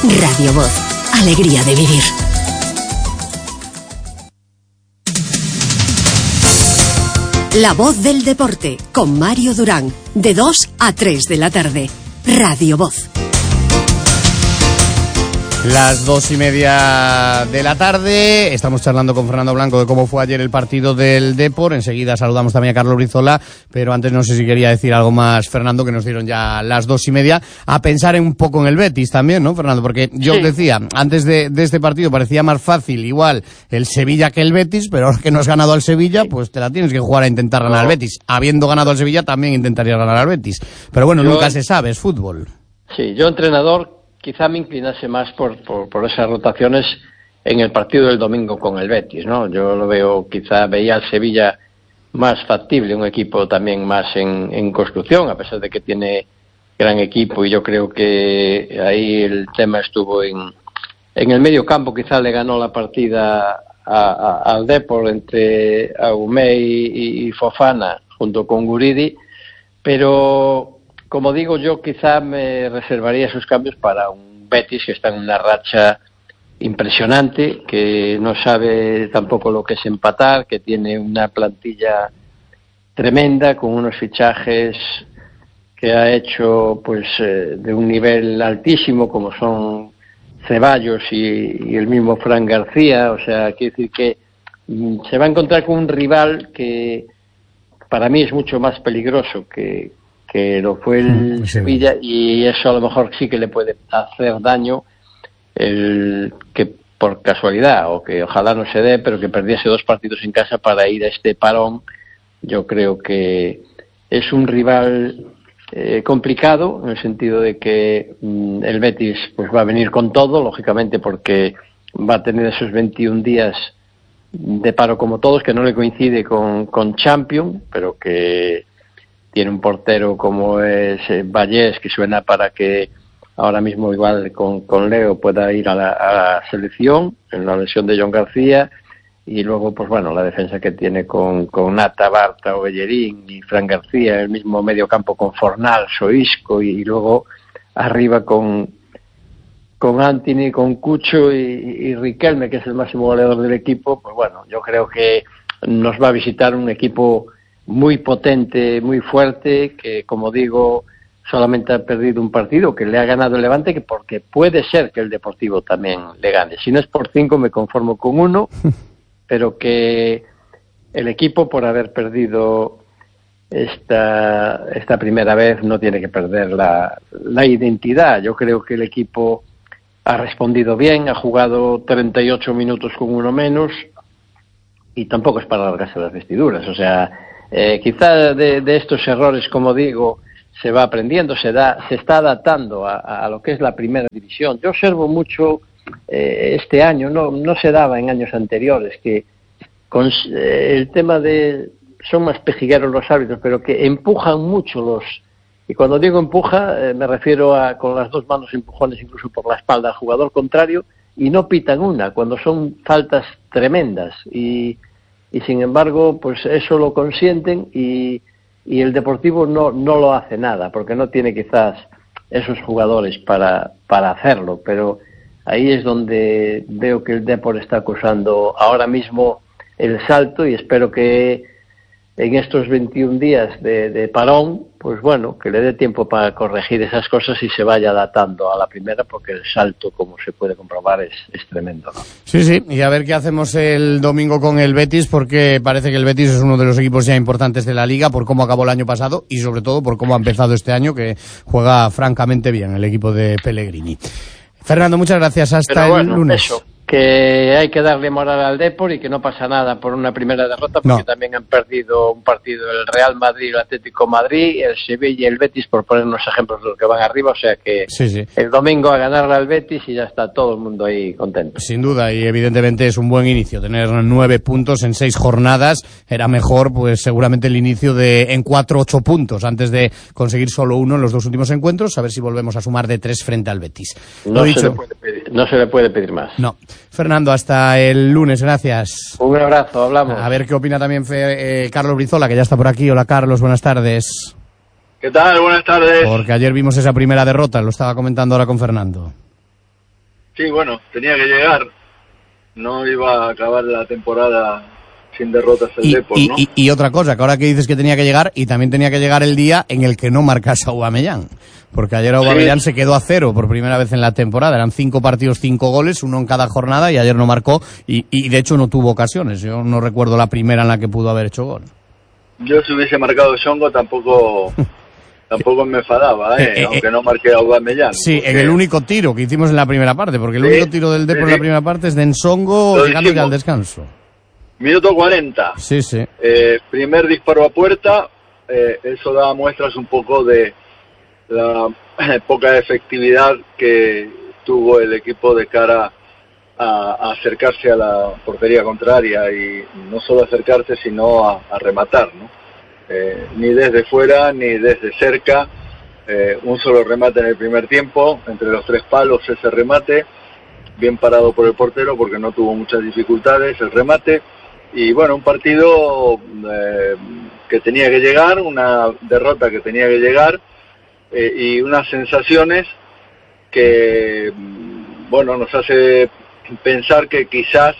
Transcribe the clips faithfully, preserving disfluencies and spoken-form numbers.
Radio Voz, alegría de vivir. La voz del deporte, con Mario Durán, de dos a tres de la tarde. Radio Voz. Las dos y media de la tarde, estamos charlando con Fernando Blanco de cómo fue ayer el partido del Depor. Enseguida saludamos también a Carlos Brizola, pero antes no sé si quería decir algo más, Fernando, que nos dieron ya las dos y media, a pensar un poco en el Betis también, ¿no, Fernando? Porque yo sí. os decía, antes de, de este partido parecía más fácil igual el Sevilla que el Betis, pero ahora que no has ganado al Sevilla, pues te la tienes que jugar a intentar ganar al Betis. Habiendo ganado al Sevilla, también intentarías ganar al Betis. Pero bueno, yo, nunca se sabe, es fútbol. Sí, yo entrenador quizá me inclinase más por, por, por esas rotaciones en el partido del domingo con el Betis, ¿no? Yo lo veo, quizá veía al Sevilla más factible, un equipo también más en, en construcción, a pesar de que tiene gran equipo, y yo creo que ahí el tema estuvo en, en el medio campo. Quizá le ganó la partida a, a, al Depor entre Aumé y, y Fofana junto con Guridi, pero como digo, yo quizá me reservaría esos cambios para un Betis que está en una racha impresionante, que no sabe tampoco lo que es empatar, que tiene una plantilla tremenda, con unos fichajes que ha hecho pues eh, de un nivel altísimo, como son Ceballos y, y el mismo Fran García. O sea, quiere decir que mm, se va a encontrar con un rival que para mí es mucho más peligroso que que lo fue el Sevilla, y eso a lo mejor sí que le puede hacer daño el que por casualidad, o que ojalá no se dé, pero que perdiese dos partidos en casa para ir a este parón. Yo creo que es un rival eh, complicado, en el sentido de que mm, el Betis pues va a venir con todo, lógicamente, porque va a tener esos veintiún días de paro como todos, que no le coincide con, con Champions, pero que tiene un portero como es eh, Vallés, que suena para que ahora mismo igual con, con Leo pueda ir a la, a la selección, en la lesión de John García, y luego pues bueno, la defensa que tiene con, con Nata, Bartra, Ovellerín y Fran García, el mismo medio campo con Fornal, Soisco, y, y luego arriba con con Antony, con Cucho y, y Riquelme, que es el máximo goleador del equipo. Pues bueno, yo creo que nos va a visitar un equipo muy potente, muy fuerte, que como digo, solamente ha perdido un partido, que le ha ganado el Levante, que porque puede ser que el Deportivo también le gane. Si no es por cinco, me conformo con uno, pero que el equipo, por haber perdido esta esta primera vez, no tiene que perder la, la identidad. Yo creo que el equipo ha respondido bien, ha jugado treinta y ocho minutos con uno menos, y tampoco es para alargarse las vestiduras. O sea, Eh, quizá de, de estos errores, como digo, se va aprendiendo, se da, se está adaptando a, a lo que es la primera división. Yo observo mucho eh, este año, no, no se daba en años anteriores, que con eh, el tema de, son más pejigueros los árbitros, pero que empujan mucho los, y cuando digo empuja, eh, me refiero a con las dos manos empujones incluso por la espalda al jugador contrario, y no pitan una, cuando son faltas tremendas, y y sin embargo pues eso lo consienten, y, y el Deportivo no no lo hace nada, porque no tiene quizás esos jugadores para para hacerlo. Pero ahí es donde veo que el Depor está acusando ahora mismo el salto, y espero que en estos veintiún días de, de parón, pues bueno, que le dé tiempo para corregir esas cosas y se vaya adaptando a la primera, porque el salto, como se puede comprobar, es, es tremendo, ¿no? Sí, sí, y a ver qué hacemos el domingo con el Betis, porque parece que el Betis es uno de los equipos ya importantes de la Liga, por cómo acabó el año pasado y sobre todo por cómo ha empezado este año, que juega francamente bien el equipo de Pellegrini. Fernando, muchas gracias, hasta Pero bueno, el lunes. Eso. Que hay que darle moral al Depor, y que no pasa nada por una primera derrota, porque no. También han perdido un partido el Real Madrid, el Atlético Madrid, el Sevilla y el Betis, por ponernos ejemplos de los que van arriba. O sea que sí, sí. El domingo a ganarle al Betis y ya está todo el mundo ahí contento. Sin duda, y evidentemente es un buen inicio. Tener nueve puntos en seis jornadas era mejor, pues seguramente el inicio de en cuatro, ocho puntos, antes de conseguir solo uno en los dos últimos encuentros. A ver si volvemos a sumar de tres frente al Betis. No, Lo se, dicho, le puede pedir, no se le puede pedir más. No. Fernando, hasta el lunes, gracias. Un abrazo, hablamos. A ver qué opina también Fe, eh, Carlos Brizola, que ya está por aquí. Hola, Carlos, buenas tardes. ¿Qué tal? Buenas tardes. Porque ayer vimos esa primera derrota, lo estaba comentando ahora con Fernando. Sí, bueno, tenía que llegar. No iba a acabar la temporada sin derrotas el y, Depor, y, ¿no? Y, y otra cosa, que ahora que dices que tenía que llegar, y también tenía que llegar el día en el que no marcase a Aubameyang. Porque ayer Aubameyang sí. se quedó a cero por primera vez en la temporada. Eran cinco partidos, cinco goles, uno en cada jornada, y ayer no marcó, y, y de hecho no tuvo ocasiones. Yo no recuerdo la primera en la que pudo haber hecho gol. Yo si hubiese marcado Shongo tampoco... Tampoco me enfadaba, ¿eh? Eh, aunque eh, no marqué a Aubameyang. Sí, porque... en el único tiro que hicimos en la primera parte, porque el sí, único tiro del Depor sí, sí. en la primera parte es de Nsongo llegando ya al descanso. Minuto cuarenta. Sí, sí. Eh, primer disparo a puerta, eh, eso da muestras un poco de la poca efectividad que tuvo el equipo de cara a, a acercarse a la portería contraria, y no solo acercarse, sino a, a rematar, ¿no? Eh, ni desde fuera ni desde cerca, eh, un solo remate en el primer tiempo, entre los tres palos ese remate, bien parado por el portero porque no tuvo muchas dificultades el remate, y bueno, un partido eh, que tenía que llegar, una derrota que tenía que llegar, eh, y unas sensaciones que, bueno, nos hace pensar que quizás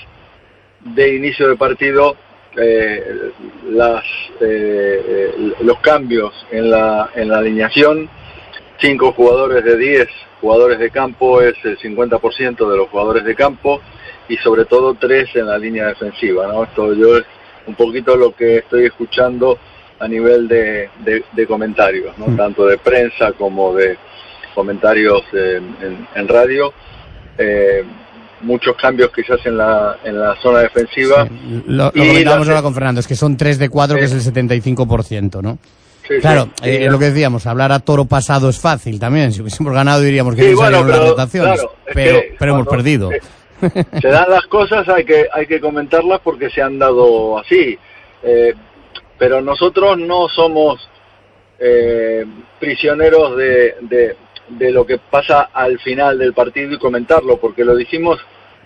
de inicio de partido Eh, las eh, eh, los cambios en la en la alineación, cinco jugadores de diez jugadores de campo es el cincuenta por ciento de los jugadores de campo, y sobre todo tres en la línea defensiva, ¿no? Esto yo es un poquito lo que estoy escuchando a nivel de, de, de comentarios, ¿no? Tanto de prensa como de comentarios en, en, en radio. Eh, muchos cambios quizás en la en la zona defensiva. Sí, lo, lo comentábamos ahora con Fernando, es que son tres de cuatro, sí. que es el setenta y cinco por ciento, ¿no? Sí, claro, sí, eh, sí, lo que decíamos, hablar a toro pasado es fácil también. Si hubiésemos ganado diríamos que sí, no bueno, salieron las rotaciones, claro, pero, pero hemos perdido. Se, se dan las cosas, hay que hay que comentarlas porque se han dado así. Eh, pero nosotros no somos eh, prisioneros de, de, de lo que pasa al final del partido y comentarlo, porque lo dijimos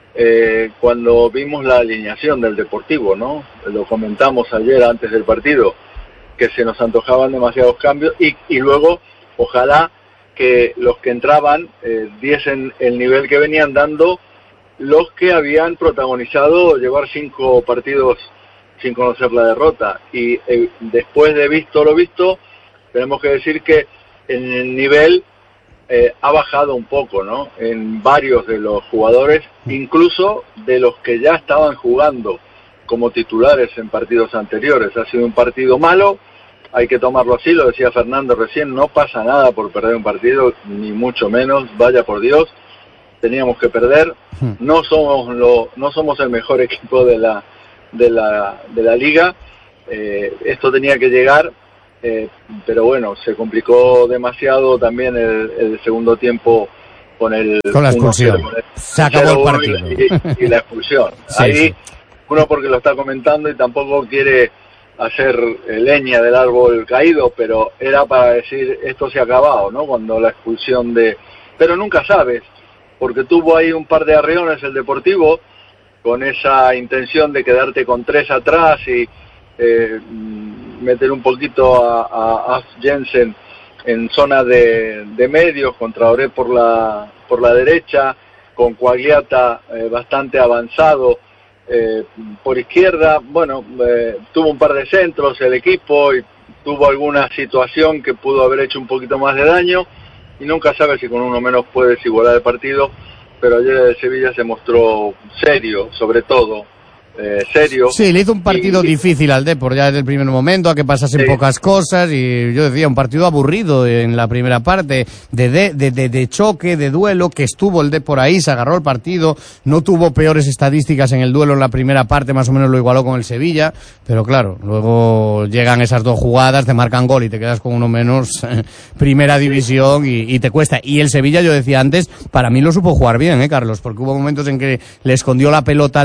eh, cuando vimos la alineación del Deportivo, ¿no? Lo comentamos ayer antes del partido, que se nos antojaban demasiados cambios, y, y luego ojalá que los que entraban eh, diesen el nivel que venían dando los que habían protagonizado llevar cinco partidos sin conocer la derrota. Y eh, después de visto lo visto, tenemos que decir que en el nivel eh, ha bajado un poco, ¿no? En varios de los jugadores, incluso de los que ya estaban jugando como titulares en partidos anteriores. Ha sido un partido malo, hay que tomarlo así, lo decía Fernando recién, no pasa nada por perder un partido, ni mucho menos, vaya por Dios, teníamos que perder, no somos lo, no somos el mejor equipo de la de la de la liga, eh, esto tenía que llegar, eh, pero bueno, se complicó demasiado también el, el segundo tiempo con el con la expulsión, uno, se acabó el partido y, y la expulsión. Sí, ahí sí. Uno porque lo está comentando y tampoco quiere hacer leña del árbol caído, pero era para decir esto se ha acabado, ¿no? Cuando la expulsión de... Pero nunca sabes, porque tuvo ahí un par de arreones el Deportivo, con esa intención de quedarte con tres atrás y eh, meter un poquito a, a, a Jensen en zona de, de medios, contra Oré por la, por la derecha, con Quagliata eh, bastante avanzado, Eh, por izquierda. Bueno, eh, tuvo un par de centros el equipo y tuvo alguna situación que pudo haber hecho un poquito más de daño, y nunca sabe si con uno menos puedes igualar el partido, pero ayer el Sevilla se mostró serio, sobre todo eh, serio. Sí, le hizo un partido y, difícil al Depor ya desde el primer momento, a que pasasen sí. pocas cosas, y yo decía, un partido aburrido en la primera parte, de, de, de, de, de choque, de duelo, que estuvo el Depor ahí, se agarró el partido, no tuvo peores estadísticas en el duelo en la primera parte, más o menos lo igualó con el Sevilla, pero claro, luego llegan esas dos jugadas, te marcan gol y te quedas con uno menos, primera división, y, y te cuesta. Y el Sevilla, yo decía antes, para mí lo supo jugar bien, ¿eh, Carlos? Porque hubo momentos en que le escondió la pelota